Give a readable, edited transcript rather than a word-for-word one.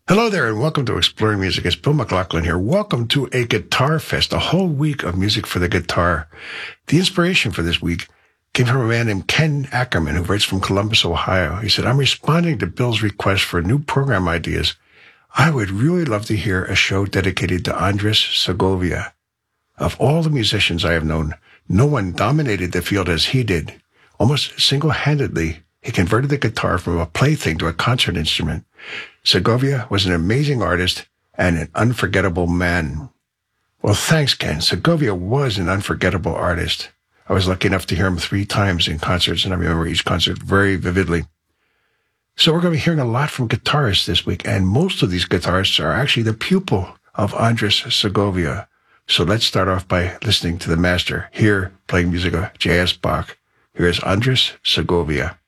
Hello there, and welcome to Exploring Music. It's Bill McLaughlin here. Welcome to a Guitar Fest, a whole week of music for the guitar. The inspiration for this week came from a man named Ken Ackerman, who writes from Columbus, Ohio. He said, I'm responding to Bill's request for new program ideas. I would really love to hear a show dedicated to Andres Segovia. Of all the musicians I have known, no one dominated the field as he did. Almost single-handedly, he converted the guitar from a plaything to a concert instrument. Segovia was an amazing artist and an unforgettable man. Well, thanks, Ken. Segovia was an unforgettable artist. I was lucky enough to hear him 3 times in concerts, and I remember each concert very vividly. So we're going to be hearing a lot from guitarists this week, and most of these guitarists are actually the pupil of Andres Segovia. So let's start off by listening to the master here playing music of J.S. Bach. Here is Andres Segovia.